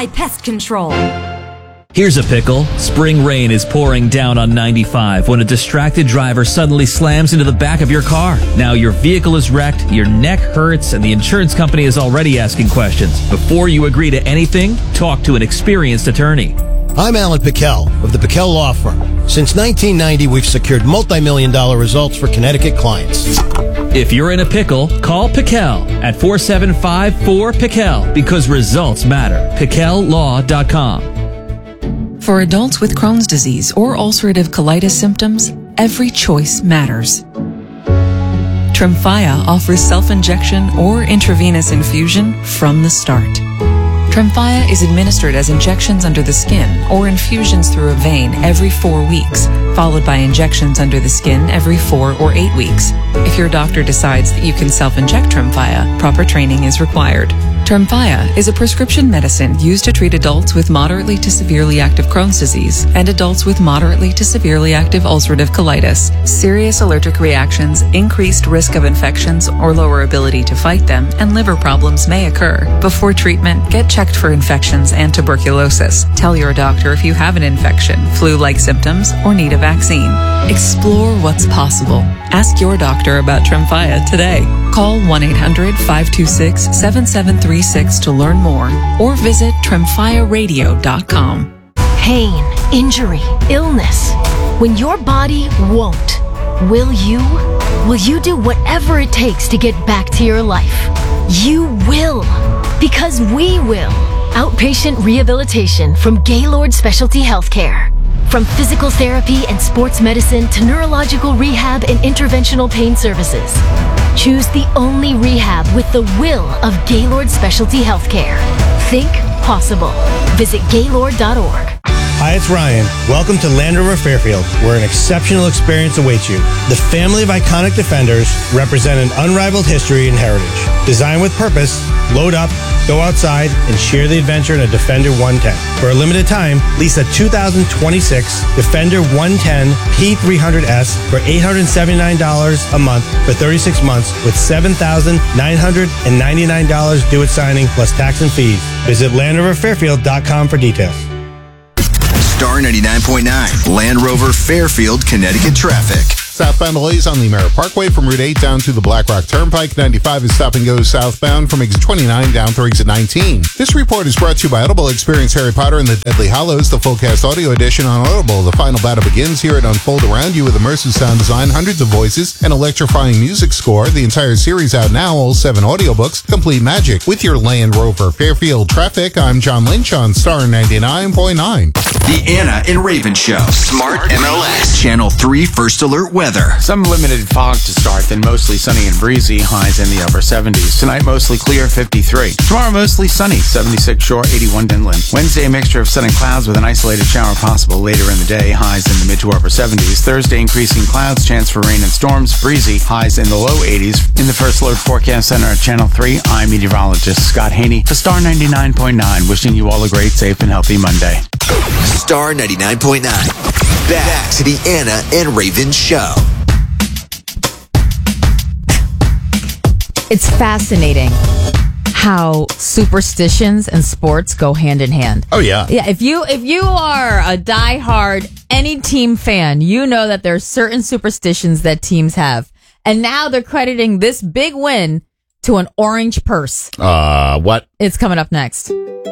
Apply pest control. Here's a pickle. Spring rain is pouring down on 95 when a distracted driver suddenly slams into the back of your car. Now your vehicle is wrecked, your neck hurts, and the insurance company is already asking questions. Before you agree to anything, talk to an experienced attorney. I'm Alan Pickell of the Pickell Law Firm. Since 1990, we've secured multi-million-dollar results for Connecticut clients. If you're in a pickle, call Pickell at 475-4PICKELL because results matter. PickellLaw.com. For adults with Crohn's disease or ulcerative colitis symptoms, every choice matters. Tremfya offers self-injection or intravenous infusion from the start. Tremfya is administered as injections under the skin or infusions through a vein every 4 weeks, followed by injections under the skin every 4 or 8 weeks. If your doctor decides that you can self-inject Tremfya, proper training is required. Tremfya is a prescription medicine used to treat adults with moderately to severely active Crohn's disease and adults with moderately to severely active ulcerative colitis. Serious allergic reactions, increased risk of infections or lower ability to fight them, and liver problems may occur. Before treatment, get checked for infections and tuberculosis. Tell your doctor if you have an infection, flu-like symptoms, or need a vaccine. Explore what's possible. Ask your doctor about Tremfya today. Call 1-800-526-7736 to learn more or visit TremfyaRadio.com. Pain, injury, illness. When your body won't, will you? Will you do whatever it takes to get back to your life? You will, because we will. Outpatient rehabilitation from Gaylord Specialty Healthcare. From physical therapy and sports medicine to neurological rehab and interventional pain services. Choose the only rehab with the will of Gaylord Specialty Healthcare. Think possible. Visit Gaylord.org. Hi, it's Ryan. Welcome to Land Rover Fairfield, where an exceptional experience awaits you. The family of iconic Defenders represent an unrivaled history and heritage. Designed with purpose, load up, go outside, and share the adventure in a Defender 110. For a limited time, lease a 2026 Defender 110 P300S for $879 a month for 36 months with $7,999 due at signing plus tax and fees. Visit LandRoverFairfield.com for details. Star 99.9, Land Rover Fairfield, Connecticut traffic. Southbound delays on the Merritt Parkway from Route 8 down to the Black Rock Turnpike. 95 is stop and go southbound from exit 29 down through exit 19. This report is brought to you by Audible. Experience Harry Potter and the Deadly Hallows, the full cast audio edition on Audible. The final battle begins. Hear it unfold around you with immersive sound design, hundreds of voices, and electrifying music score. The entire series out now, all 7 audiobooks. Complete magic. With your Land Rover Fairfield traffic, I'm John Lynch on Star 99.9. The Anna and Raven Show. Smart MLS. Channel 3 First Alert Weather. Some limited fog to start, then mostly sunny and breezy, highs in the upper 70s. Tonight, mostly clear, 53. Tomorrow, mostly sunny, 76 shore, 81 inland. Wednesday, a mixture of sun and clouds with an isolated shower possible later in the day, highs in the mid to upper 70s. Thursday, increasing clouds, chance for rain and storms, breezy, highs in the low 80s. In the First Alert Forecast Center at Channel 3, I'm meteorologist Scott Haney for Star 99.9, wishing you all a great, safe, and healthy Monday. Star 99.9. Back to the Anna and Raven Show. It's fascinating how superstitions and sports go hand in hand. Oh, yeah. Yeah, if you are a diehard any team fan, you know that there's certain superstitions that teams have. And now they're crediting this big win to an orange purse. What? It's coming up next.